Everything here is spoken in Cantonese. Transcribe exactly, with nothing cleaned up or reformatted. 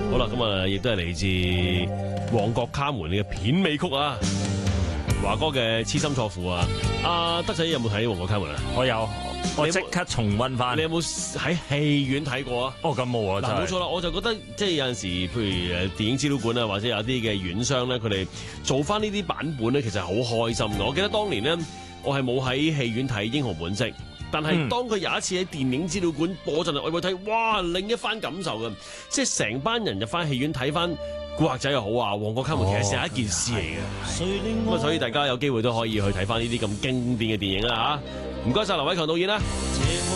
好啦，咁啊，亦都係嚟自《旺角卡門》嘅片尾曲啊，華哥嘅《痴心錯付》啊。阿德仔有冇睇《旺角卡門》啊？ 我有，我即刻重溫翻。 你有冇喺戲院睇過啊？ 哦，咁冇啊， 嗱，冇錯啦，我就覺得即係有陣時，譬如誒電影資料館啊，或者有啲嘅院商咧，佢哋做翻呢啲版本咧，其實係好開心嘅。我記得當年咧，我係冇喺戲院睇《英雄本色》。但係當佢有一次喺電影資料館播陣，我會睇，哇，另一番感受嘅，即係成班人入翻戲院睇翻古惑仔又好啊，旺角卡門其實係一件事嚟嘅。咁啊，所以大家有機會都可以去睇翻呢啲咁經典嘅電影啦嚇。唔該晒劉偉強導演啦。